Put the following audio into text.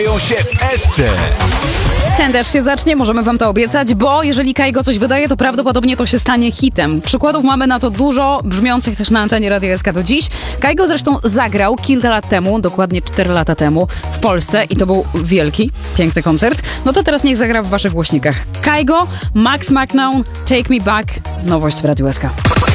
się w Esce. Ten też się zacznie, możemy wam to obiecać, bo jeżeli Kajgo coś wydaje, to prawdopodobnie to się stanie hitem. Przykładów mamy na to dużo, brzmiących też na antenie Radia SK do dziś. Kajgo zresztą zagrał kilka lat temu, dokładnie 4 lata temu, w Polsce i to był wielki, piękny koncert. No to teraz niech zagra w waszych głośnikach. Kajgo, Max McNown, Take Me Back, nowość w Radiu SK.